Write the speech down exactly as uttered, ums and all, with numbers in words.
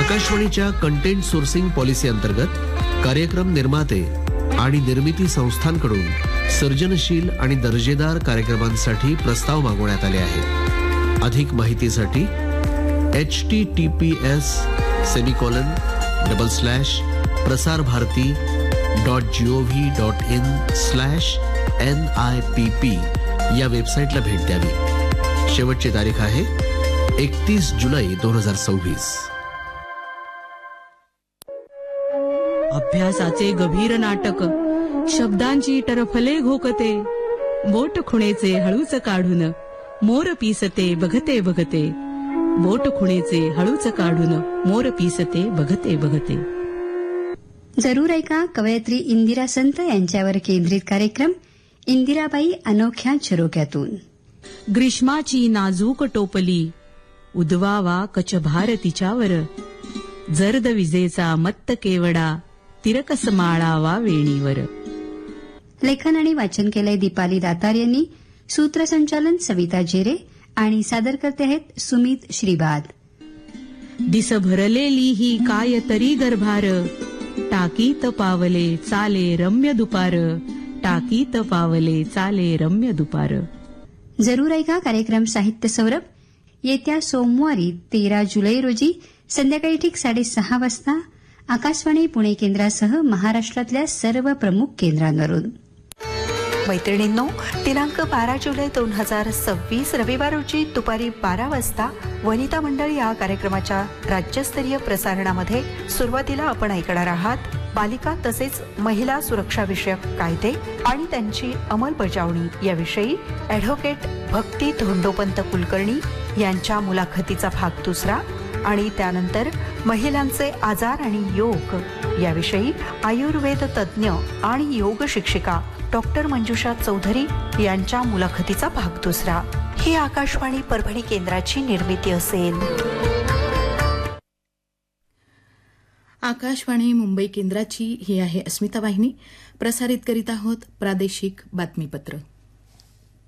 आकाशवाणीच्या content sourcing policy अंतर्गत कार्यक्रम निर्माते आणि निर्मिती संस्थांकडून सर्जनशील आणि दर्जेदार कार्यक्रमांसाठी प्रस्ताव मागवण्यात आले आहेत. अधिक माहितीसाठी H T T P S semicolon double slash Prasar Bharati dot G O V dot in slash N I P P या वेबसाईटला भेट द्यावी. शेवटची तारीख आहे एकतीस जुलै दोन हजार सव्वीस. अभ्यासाचे गभीर नाटक, शब्दांची टरफले घोकते, बोट खुणेचे हळूच काढून मोर पिसते बघते बघते, बोट खुणेचे हळूच काढून मोर पिसते बघते बघते. जरूर ऐका कवयित्री इंदिरा संत यांच्यावर केंद्रित कार्यक्रम इंदिराबाई अनोख्या झरोक्यातून. ग्रीष्माची नाजूक टोपली उद्वावा कचभार तिच्यावर, जर्द विजेचा मत्त केवडा तिरकस माळावा वेणीवर. लेखन आणि वाचन केलंय दीपाली दातार यांनी. सूत्रसंचालन सविता जेरे आणि सादर करते आहेत सुमित श्रीबाद. दिस भरलेली ही काय तरी गर्भार, टाकीत पावले चाले रम्य दुपार, टाकीत पावले चाले रम्य दुपार. जरूर ऐका कार्यक्रम साहित्य सौरभ येत्या सोमवारी तेरा जुलै रोजी संध्याकाळी ठीक साडेसहा वाजता आकाशवाणी पुणे केंद्रासह महाराष्ट्रातल्या सर्व प्रमुख केंद्रांवरून. मैत्रिणींनो, दिनांक बारा जुलै दोन हजार सव्वीस रविवार रोजी दुपारी बारा वाजता वनिता मंडळ या कार्यक्रमाच्या राज्यस्तरीय प्रसारणामध्ये सुरुवातीला आपण ऐकणार आहात बालिका तसेच महिला सुरक्षा विषयक कायदे आणि त्यांची अंमलबजावणी याविषयी अॅडव्होकेट भक्ती धोंडोपंत कुलकर्णी यांच्या मुलाखतीचा भाग दुसरा. आणि त्यानंतर महिलांचे आजार आणि योग याविषयी आयुर्वेद तज्ज्ञ आणि योग शिक्षिका डॉक्टर मंजुषा चौधरी यांच्या मुलाखतीचा भाग दुसरा. ही आकाशवाणी परभणी केंद्राची निर्मिती असेल. आकाशवाणी मुंबई केंद्राची ही आहे अस्मिता वाहिनी. प्रसारित करीत आहोत प्रादेशिक बातमीपत्र.